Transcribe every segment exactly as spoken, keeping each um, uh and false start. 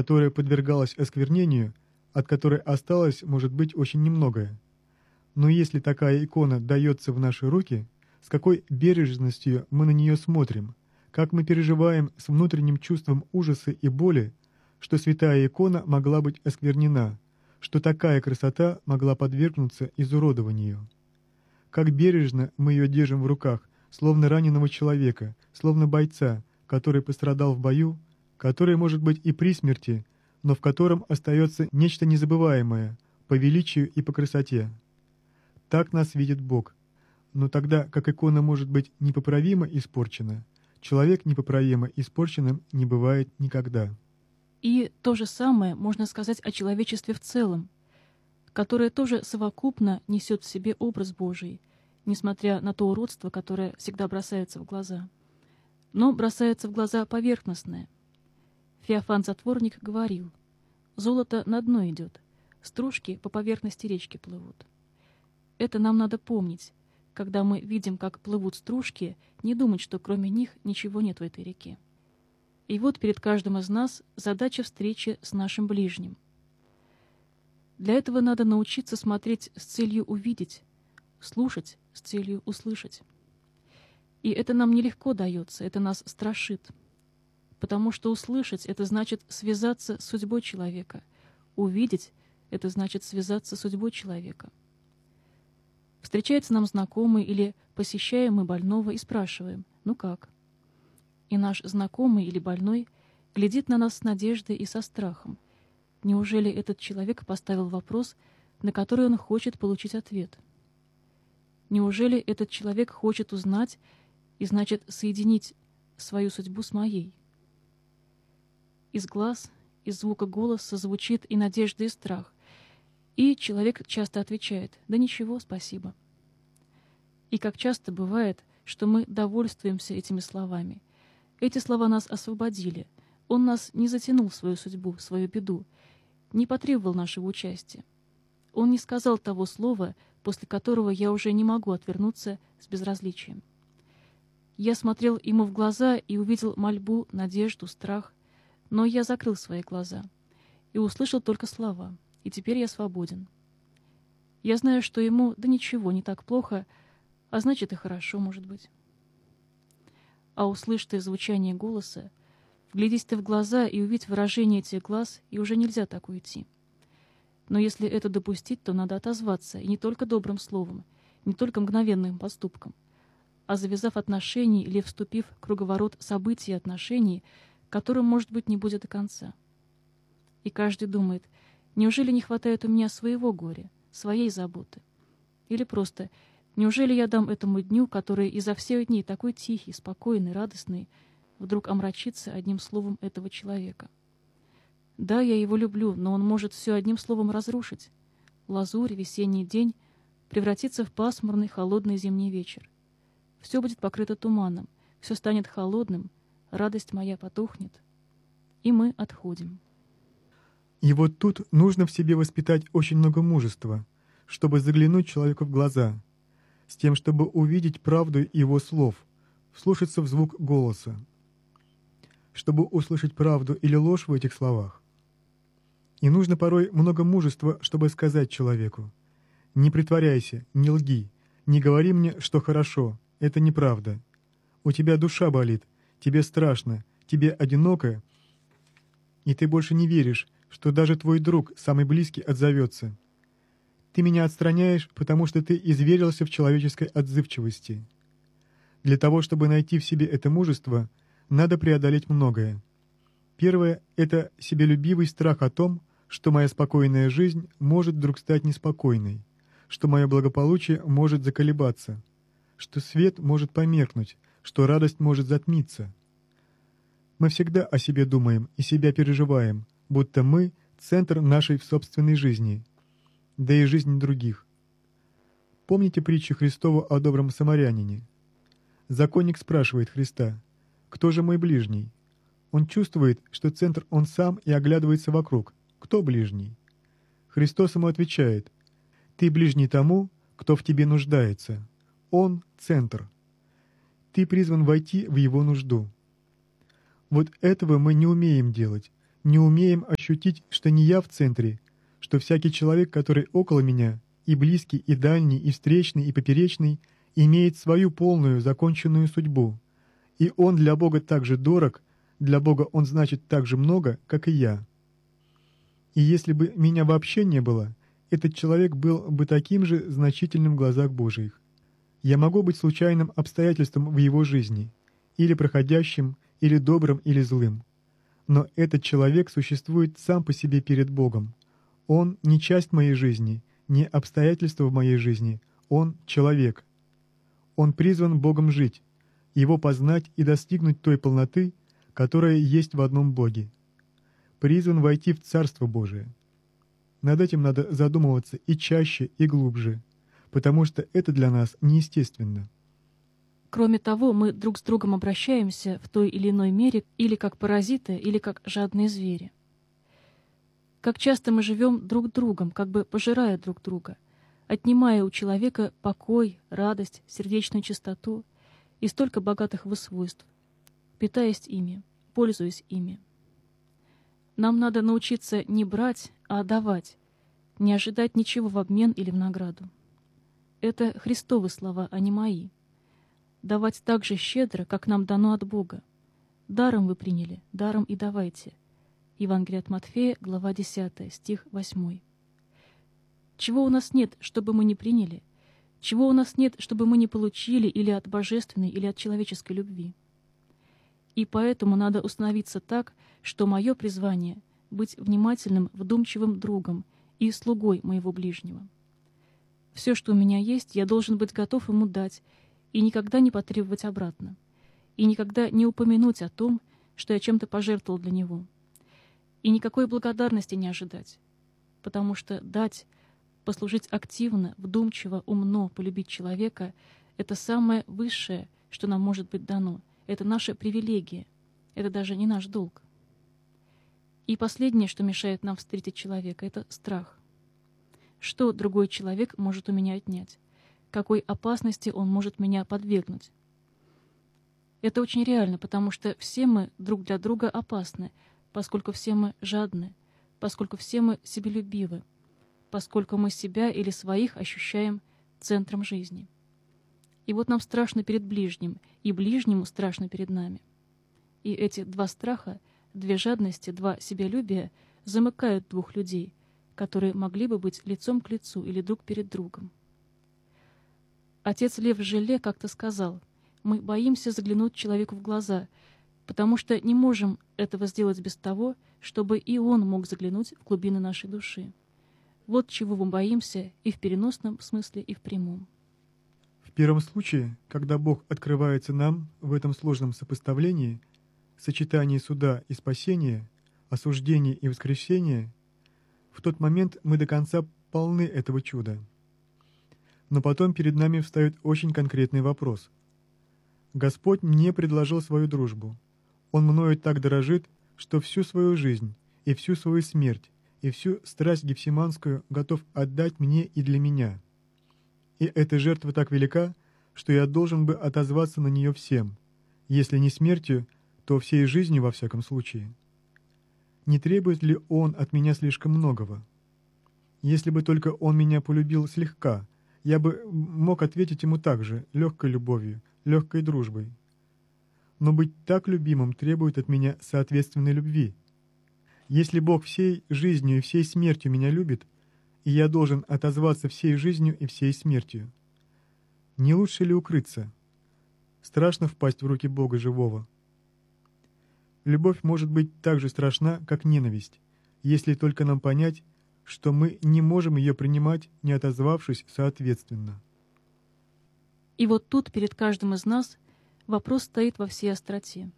которая подвергалась осквернению, от которой осталось, может быть, очень немногое. Но если такая икона дается в наши руки, с какой бережностью мы на нее смотрим, как мы переживаем с внутренним чувством ужаса и боли, что святая икона могла быть осквернена, что такая красота могла подвергнуться изуродованию. Как бережно мы ее держим в руках, словно раненого человека, словно бойца, который пострадал в бою, который может быть и при смерти, но в котором остается нечто незабываемое по величию и по красоте. Так нас видит Бог. Но тогда, как икона может быть непоправимо испорчена, человек непоправимо испорченным не бывает никогда. И то же самое можно сказать о человечестве в целом, которое тоже совокупно несет в себе образ Божий, несмотря на то уродство, которое всегда бросается в глаза. Но бросается в глаза поверхностное. Феофан Затворник говорил: «Золото на дно идет, стружки по поверхности речки плывут». Это нам надо помнить. Когда мы видим, как плывут стружки, не думать, что кроме них ничего нет в этой реке. И вот перед каждым из нас задача встречи с нашим ближним. Для этого надо научиться смотреть с целью увидеть, слушать с целью услышать. И это нам нелегко дается, это нас страшит. Потому что услышать — это значит связаться с судьбой человека. Увидеть — это значит связаться с судьбой человека. Встречается нам знакомый или посещаем мы больного и спрашиваем: «Ну как?» И наш знакомый или больной глядит на нас с надеждой и со страхом. Неужели этот человек поставил вопрос, на который он хочет получить ответ? Неужели этот человек хочет узнать и, значит, соединить свою судьбу с моей? Из глаз, из звука голоса звучит и надежда, и страх. И человек часто отвечает: «Да ничего, спасибо». И как часто бывает, что мы довольствуемся этими словами. Эти слова нас освободили. Он нас не затянул в свою судьбу, в свою беду, не потребовал нашего участия. Он не сказал того слова, после которого я уже не могу отвернуться с безразличием. Я смотрел ему в глаза и увидел мольбу, надежду, страх, но я закрыл свои глаза и услышал только слова, и теперь я свободен. Я знаю, что ему, да ничего, не так плохо, а значит и хорошо, может быть. А услышь ты звучание голоса, вглядись ты в глаза и увидь выражение этих глаз, и уже нельзя так уйти. Но если это допустить, то надо отозваться, и не только добрым словом, не только мгновенным поступком, а завязав отношения или вступив в круговорот событий и отношений, которым, может быть, не будет до конца. И каждый думает: неужели не хватает у меня своего горя, своей заботы? Или просто: неужели я дам этому дню, который изо всех дней такой тихий, спокойный, радостный, вдруг омрачиться одним словом этого человека? Да, я его люблю, но он может все одним словом разрушить. Лазурь, весенний день превратится в пасмурный, холодный зимний вечер. Все будет покрыто туманом, все станет холодным, радость моя потухнет, и мы отходим. И вот тут нужно в себе воспитать очень много мужества, чтобы заглянуть человеку в глаза, с тем, чтобы увидеть правду его слов, вслушаться в звук голоса, чтобы услышать правду или ложь в этих словах. И нужно порой много мужества, чтобы сказать человеку: «Не притворяйся, не лги, не говори мне, что хорошо, это неправда. У тебя душа болит, тебе страшно, тебе одиноко, и ты больше не веришь, что даже твой друг, самый близкий, отзовется. Ты меня отстраняешь, потому что ты изверился в человеческой отзывчивости. Для того, чтобы найти в себе это мужество, надо преодолеть многое. Первое — это себелюбивый страх о том, что моя спокойная жизнь может вдруг стать неспокойной, что мое благополучие может заколебаться, что свет может померкнуть, что радость может затмиться. Мы всегда о себе думаем и себя переживаем, будто мы — центр нашей собственной жизни, да и жизни других. Помните притчу Христову о добром самарянине? Законник спрашивает Христа: «Кто же мой ближний?» Он чувствует, что центр он сам, и оглядывается вокруг. Кто ближний? Христос ему отвечает: «Ты ближний тому, кто в тебе нуждается. Он — центр. Ты призван войти в его нужду». Вот этого мы не умеем делать, не умеем ощутить, что не я в центре, что всякий человек, который около меня, и близкий, и дальний, и встречный, и поперечный, имеет свою полную, законченную судьбу, и он для Бога так же дорог, для Бога он значит так же много, как и я. И если бы меня вообще не было, этот человек был бы таким же значительным в глазах Божиих. Я могу быть случайным обстоятельством в его жизни, или проходящим, или добрым, или злым. Но этот человек существует сам по себе перед Богом. Он не часть моей жизни, не обстоятельство в моей жизни, он человек. Он призван Богом жить, его познать и достигнуть той полноты, которая есть в одном Боге. Призван войти в Царство Божие. Над этим надо задумываться и чаще, и глубже, потому что это для нас неестественно. Кроме того, мы друг с другом обращаемся в той или иной мере или как паразиты, или как жадные звери. Как часто мы живем друг другом, как бы пожирая друг друга, отнимая у человека покой, радость, сердечную чистоту и столько богатых его свойств, питаясь ими, пользуясь ими. Нам надо научиться не брать, а отдавать, не ожидать ничего в обмен или в награду. Это Христовы слова, а не мои. Давать так же щедро, как нам дано от Бога. Даром вы приняли, даром и давайте. Евангелие от Матфея, глава десятая, стих восьмой. Чего у нас нет, чтобы мы не приняли? Чего у нас нет, чтобы мы не получили или от божественной, или от человеческой любви? И поэтому надо установиться так, что мое призвание — быть внимательным, вдумчивым другом и слугой моего ближнего. Все, что у меня есть, я должен быть готов ему дать и никогда не потребовать обратно, и никогда не упомянуть о том, что я чем-то пожертвовал для него, и никакой благодарности не ожидать, потому что дать, послужить активно, вдумчиво, умно, полюбить человека — это самое высшее, что нам может быть дано. Это наша привилегия, это даже не наш долг. И последнее, что мешает нам встретить человека, это страх. Что другой человек может у меня отнять? Какой опасности он может меня подвергнуть? Это очень реально, потому что все мы друг для друга опасны, поскольку все мы жадны, поскольку все мы себелюбивы, поскольку мы себя или своих ощущаем центром жизни. И вот нам страшно перед ближним, и ближнему страшно перед нами. И эти два страха, две жадности, два себялюбия замыкают двух людей, которые могли бы быть лицом к лицу или друг перед другом. Отец Лев Желе как-то сказал: «Мы боимся заглянуть человеку в глаза, потому что не можем этого сделать без того, чтобы и он мог заглянуть в глубины нашей души. Вот чего мы боимся и в переносном смысле, и в прямом». В первом случае, когда Бог открывается нам в этом сложном сопоставлении, сочетании суда и спасения, осуждения и воскресения, в тот момент мы до конца полны этого чуда. Но потом перед нами встает очень конкретный вопрос. Господь мне предложил свою дружбу. Он мною так дорожит, что всю свою жизнь и всю свою смерть и всю страсть гефсиманскую готов отдать мне и для меня. И эта жертва так велика, что я должен бы отозваться на нее всем, если не смертью, то всей жизнью во всяком случае. Не требует ли Он от меня слишком многого? Если бы только Он меня полюбил слегка, я бы мог ответить Ему так же, легкой любовью, легкой дружбой. Но быть так любимым требует от меня соответственной любви. Если Бог всей жизнью и всей смертью меня любит, и я должен отозваться всей жизнью и всей смертью, не лучше ли укрыться? Страшно впасть в руки Бога живого. Любовь может быть так же страшна, как ненависть, если только нам понять, что мы не можем ее принимать, не отозвавшись соответственно. И вот тут перед каждым из нас вопрос стоит во всей остроте.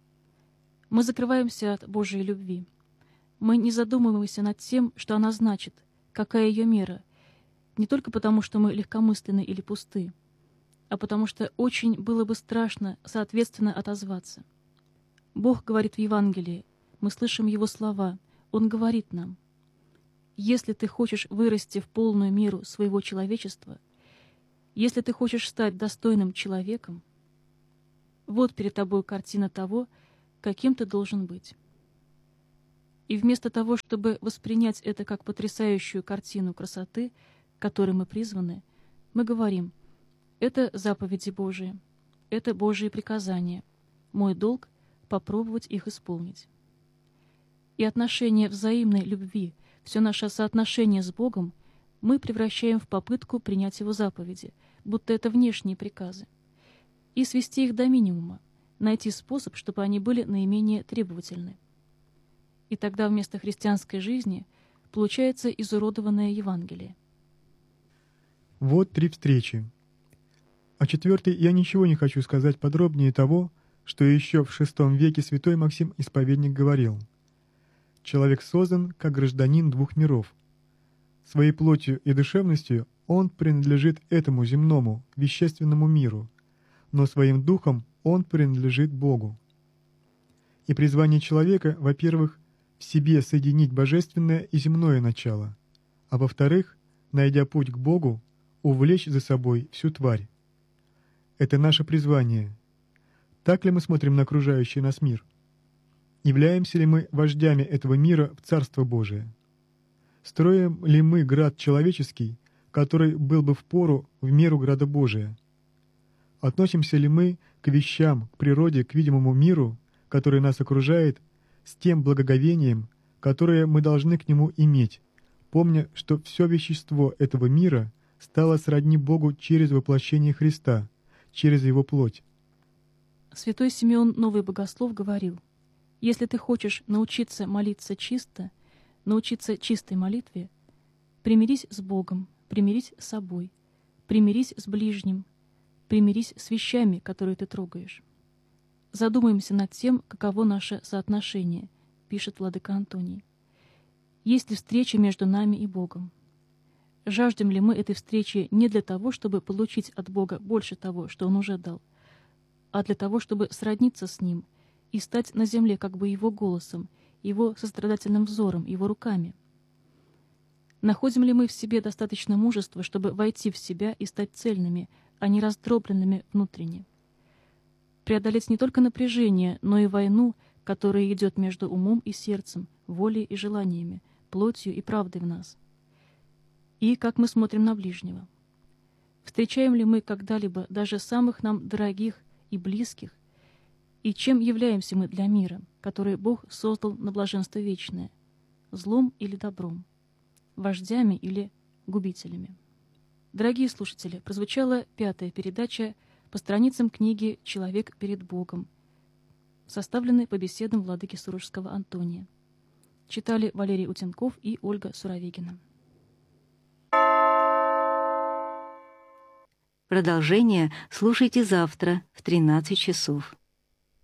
Мы закрываемся от Божьей любви. Мы не задумываемся над тем, что она значит, какая ее мера, не только потому, что мы легкомысленны или пусты, а потому что очень было бы страшно соответственно отозваться. Бог говорит в Евангелии, мы слышим Его слова, Он говорит нам: «Если ты хочешь вырасти в полную меру своего человечества, если ты хочешь стать достойным человеком, вот перед тобой картина того, каким ты должен быть». И вместо того, чтобы воспринять это как потрясающую картину красоты, к которой мы призваны, мы говорим: это заповеди Божии, это Божьи приказания. Мой долг — попробовать их исполнить. И отношение взаимной любви, все наше соотношение с Богом мы превращаем в попытку принять Его заповеди, будто это внешние приказы, и свести их до минимума, найти способ, чтобы они были наименее требовательны. И тогда вместо христианской жизни получается изуродованное Евангелие. Вот три встречи. О четвертой я ничего не хочу сказать подробнее того, что еще в шестом веке святой Максим Исповедник говорил: «Человек создан как гражданин двух миров. Своей плотью и душевностью он принадлежит этому земному, вещественному миру, но своим духом он принадлежит Богу». И призвание человека, во-первых, в себе соединить божественное и земное начало, а во-вторых, найдя путь к Богу, увлечь за собой всю тварь. Это наше призвание. Так ли мы смотрим на окружающий нас мир? Являемся ли мы вождями этого мира в Царство Божие? Строим ли мы град человеческий, который был бы впору в меру града Божия? Относимся ли мы к вещам, к природе, к видимому миру, который нас окружает, с тем благоговением, которое мы должны к нему иметь, помня, что все вещество этого мира стало сродни Богу через воплощение Христа, через Его плоть? Святой Симеон Новый Богослов говорил: «Если ты хочешь научиться молиться чисто, научиться чистой молитве, примирись с Богом, примирись с собой, примирись с ближним, примирись с вещами, которые ты трогаешь». Задумаемся над тем, каково наше соотношение, пишет владыка Антоний. Есть ли встреча между нами и Богом? Жаждем ли мы этой встречи не для того, чтобы получить от Бога больше того, что Он уже дал, а для того, чтобы сродниться с Ним и стать на земле как бы Его голосом, Его сострадательным взором, Его руками? Находим ли мы в себе достаточно мужества, чтобы войти в себя и стать цельными, а не раздробленными внутренне? Преодолеть не только напряжение, но и войну, которая идет между умом и сердцем, волей и желаниями, плотью и правдой в нас. И как мы смотрим на ближнего? Встречаем ли мы когда-либо даже самых нам дорогих и близких? И чем являемся мы для мира, который Бог создал на блаженство вечное? Злом или добром? Вождями или губителями? Дорогие слушатели, прозвучала пятая передача по страницам книги «Человек перед Богом», составленной по беседам владыки Сурожского Антония. Читали Валерий Утенков и Ольга Суровегина. Продолжение слушайте завтра в тринадцать часов.